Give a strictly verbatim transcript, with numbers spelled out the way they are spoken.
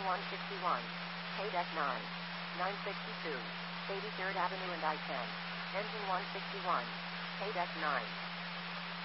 Engine one sixty-one. K deck nine. nine sixty-two. eighty-third Avenue and I ten. Engine one sixty-one. K deck nine.